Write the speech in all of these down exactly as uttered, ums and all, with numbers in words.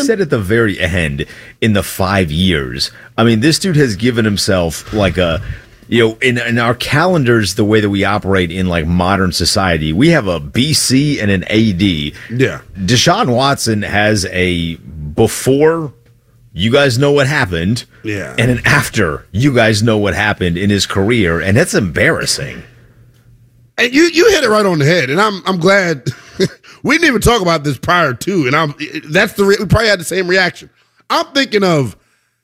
said at the very end, in the five years, I mean, this dude has given himself like a, you know, in, in our calendars, the way that we operate in like modern society, we have a B C and an A D. Yeah. Deshaun Watson has a before, you guys know what happened, yeah, and an after, you guys know what happened in his career, and it's embarrassing. And you you hit it right on the head, and I'm I'm glad we didn't even talk about this prior to, and I'm that's the re- we probably had the same reaction. I'm thinking of,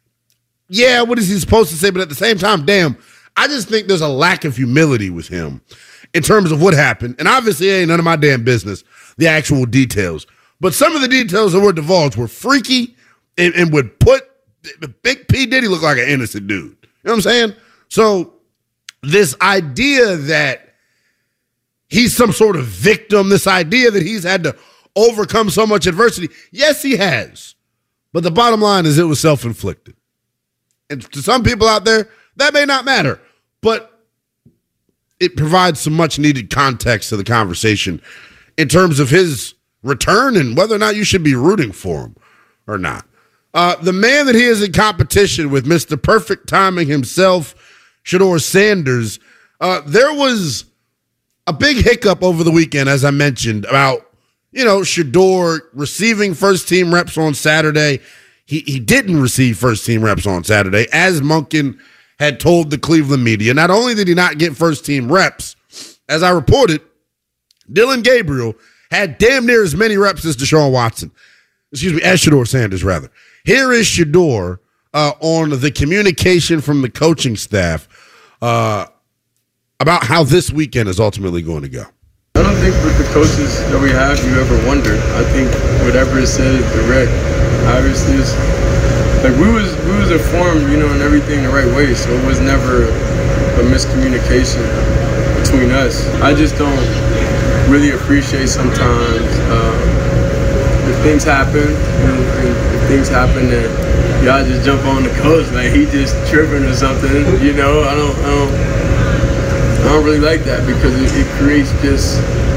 yeah, what is he supposed to say? But at the same time, damn, I just think there's a lack of humility with him in terms of what happened, and obviously it ain't none of my damn business, the actual details. But some of the details that were divulged were freaky and, and would put Big P. Diddy look like an innocent dude. You know what I'm saying? So this idea that he's some sort of victim, this idea that he's had to overcome so much adversity. Yes, he has. But the bottom line is it was self-inflicted. And to some people out there, that may not matter. But it provides some much-needed context to the conversation in terms of his return and whether or not you should be rooting for him or not. Uh, the man that he is in competition with, Mister Perfect Timing himself, Shedeur Sanders, uh, there was a big hiccup over the weekend, as I mentioned, about, you know, Shedeur receiving first-team reps on Saturday. He he didn't receive first-team reps on Saturday, as Monken had told the Cleveland media. Not only did he not get first-team reps, as I reported, Dillon Gabriel had damn near as many reps as Deshaun Watson. Excuse me, as Shedeur Sanders, rather. Here is Shedeur uh, on the communication from the coaching staff uh, about how this weekend is ultimately going to go. I don't think with the coaches that we have, you ever wondered. I think whatever is said is direct. Obviously, it's, like we was we was informed, you know, and everything the right way, so it was never a miscommunication between us. I just don't really appreciate sometimes uh, if things happen, and, and if things happen, and y'all just jump on the coach like he just tripping or something. You know, I don't, I don't, I don't really like that because it, it creates just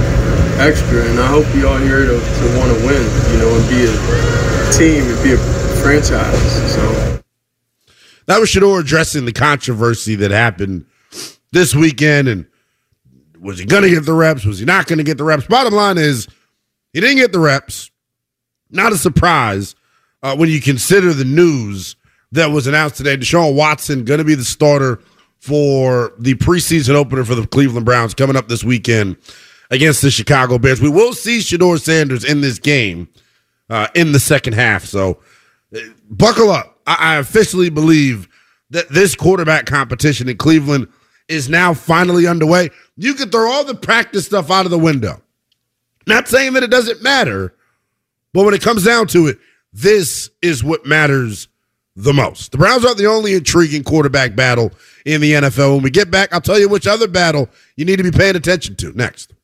extra. And I hope we all here to, to want to win, you know, and be a team and be a franchise. So that was Shedeur addressing the controversy that happened this weekend, and was he going to get the reps? Was he not going to get the reps? Bottom line is he didn't get the reps. Not a surprise uh, when you consider the news that was announced today. Deshaun Watson going to be the starter for the preseason opener for the Cleveland Browns coming up this weekend against the Chicago Bears. We will see Shedeur Sanders in this game uh, in the second half. So uh, buckle up. I, I officially believe that this quarterback competition in Cleveland is now finally underway. You can throw all the practice stuff out of the window. Not saying that it doesn't matter, but when it comes down to it, this is what matters the most. The Browns aren't the only intriguing quarterback battle in the N F L. When we get back, I'll tell you which other battle you need to be paying attention to next.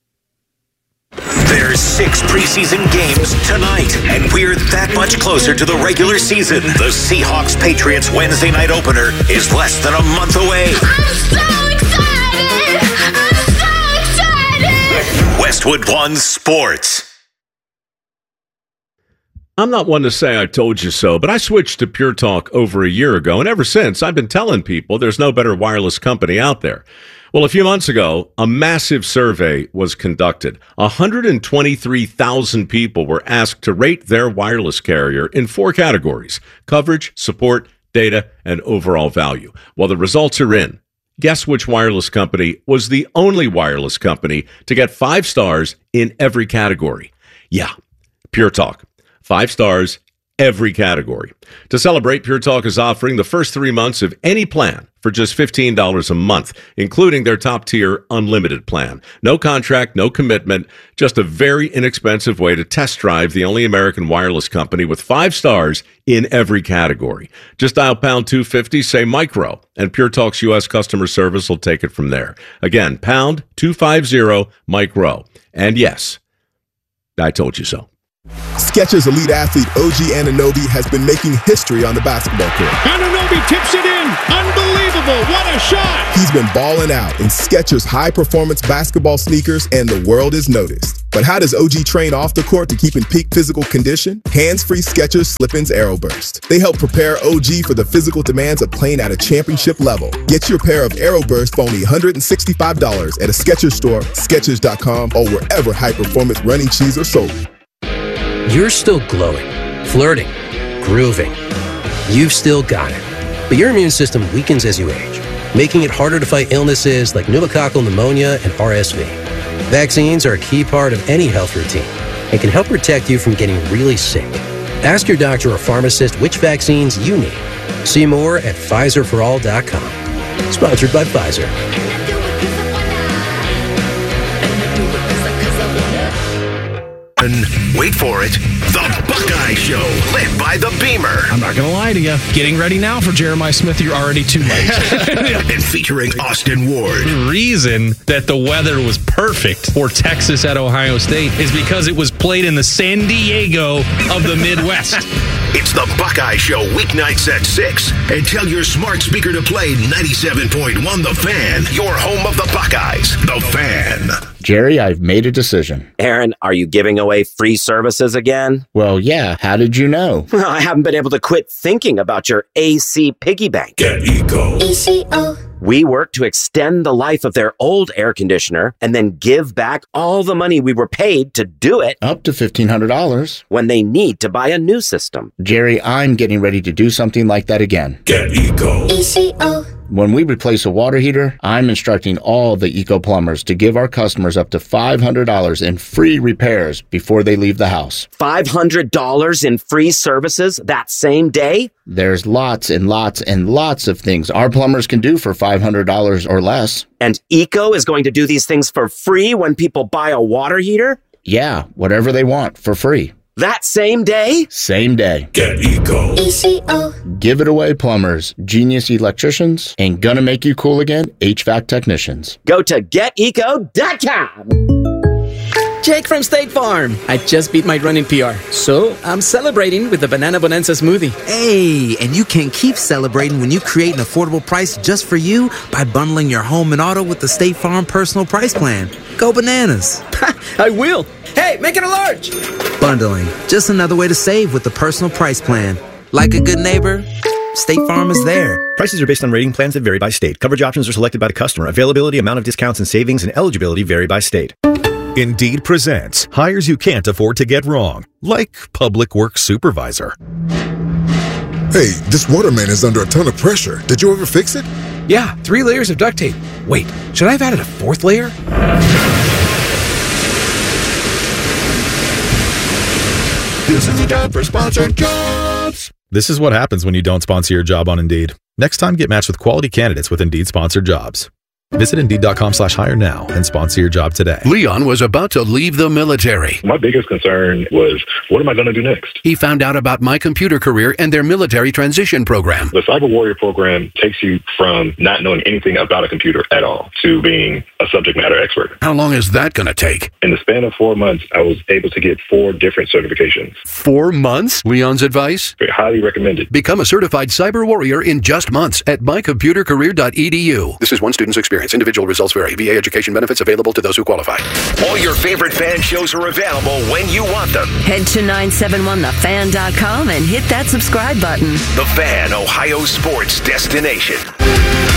There's six preseason games tonight, and we're that much closer to the regular season. The Seahawks-Patriots Wednesday night opener is less than a month away. I'm so excited! I'm so excited! Westwood One Sports. I'm not one to say I told you so, but I switched to Pure Talk over a year ago, and ever since, I've been telling people there's no better wireless company out there. Well, a few months ago, a massive survey was conducted. one hundred twenty-three thousand people were asked to rate their wireless carrier in four categories: coverage, support, data, and overall value. Well, the results are in. Guess which wireless company was the only wireless company to get five stars in every category? Yeah, Pure Talk. Five stars, every category. To celebrate, Pure Talk is offering the first three months of any plan for just fifteen dollars a month, including their top-tier unlimited plan. No contract, no commitment, just a very inexpensive way to test drive the only American wireless company with five stars in every category. Just dial pound two fifty, say micro, and Pure Talk's U S customer service will take it from there. Again, pound two fifty, micro. And yes, I told you so. Skechers elite athlete O G Anunoby has been making history on the basketball court. Anunoby tips it in. Unbelievable. What a shot. He's been balling out in Skechers high-performance basketball sneakers, and the world has noticed. But how does O G train off the court to keep in peak physical condition? Hands-free Skechers Slip-ins Aeroburst. They help prepare O G for the physical demands of playing at a championship level. Get your pair of Aeroburst for only one hundred sixty-five dollars at a Skechers store, Skechers dot com, or wherever high-performance running shoes are sold. You're still glowing, flirting, grooving. You've still got it. But your immune system weakens as you age, making it harder to fight illnesses like pneumococcal pneumonia and R S V. Vaccines are a key part of any health routine and can help protect you from getting really sick. Ask your doctor or pharmacist which vaccines you need. See more at Pfizer for all dot com. Sponsored by Pfizer. Wait for it. The Buckeye Show, lit by the Beamer. I'm not going to lie to you. Getting ready now for Jeremiah Smith, you're already too late. And featuring Austin Ward. The reason that the weather was perfect for Texas at Ohio State is because it was played in the San Diego of the Midwest. It's the Buckeye Show, weeknights at six. And tell your smart speaker to play ninety-seven point one The Fan, your home of the Buckeyes. The Fan. Jerry, I've made a decision. Aaron, are you giving away free services again? Well, yeah. How did you know? Well, I haven't been able to quit thinking about your A C piggy bank. Get Eco. E C O. We work to extend the life of their old air conditioner and then give back all the money we were paid to do it. Up to fifteen hundred dollars. When they need to buy a new system. Jerry, I'm getting ready to do something like that again. Get Eco. E C O. When we replace a water heater, I'm instructing all the Eco plumbers to give our customers up to five hundred dollars in free repairs before they leave the house. five hundred dollars in free services that same day? There's lots and lots and lots of things our plumbers can do for five hundred dollars or less. And Eco is going to do these things for free when people buy a water heater? Yeah, whatever they want for free. That same day? Same day. Get Eco. E C O. Give it away, plumbers, genius electricians, and gonna make you cool again, H V A C technicians. Go to get eco dot com. Jake from State Farm. I just beat my running P R, so I'm celebrating with the Banana Bonanza smoothie. Hey, and you can keep celebrating when you create an affordable price just for you by bundling your home and auto with the State Farm Personal Price Plan. Go bananas. I will. Hey, make it a large. Bundling, just another way to save with the Personal Price Plan. Like a good neighbor, State Farm is there. Prices are based on rating plans that vary by state. Coverage options are selected by the customer. Availability, amount of discounts and savings, and eligibility vary by state. Indeed presents hires you can't afford to get wrong, like public works supervisor. Hey, this waterman is under a ton of pressure. Did you ever fix it? Yeah, three layers of duct tape. Wait, should I have added a fourth layer? This is the time for sponsored jobs. This is what happens when you don't sponsor your job on Indeed. Next time, get matched with quality candidates with Indeed sponsored jobs. Visit Indeed.com slash hire now and sponsor your job today. Leon was about to leave the military. My biggest concern was, what am I going to do next? He found out about My Computer Career and their military transition program. The Cyber Warrior program takes you from not knowing anything about a computer at all to being a subject matter expert. How long is that going to take? In the span of four months, I was able to get four different certifications. Four months? Leon's advice? Very highly recommended. Become a certified Cyber Warrior in just months at my computer career dot e d u. This is one student's experience. Individual results vary. V A education benefits available to those who qualify. All your favorite fan shows are available when you want them. Head to nine seven one the fan dot com and hit that subscribe button. The Fan, Ohio sports destination.